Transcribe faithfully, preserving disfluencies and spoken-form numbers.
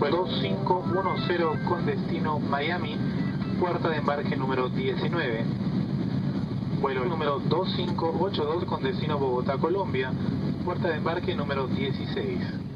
vuelo dos cinco uno cero con destino Miami, puerta de embarque número diecinueve. Vuelo número dos cinco ocho dos con destino Bogotá, Colombia, puerta de embarque número dieciséis.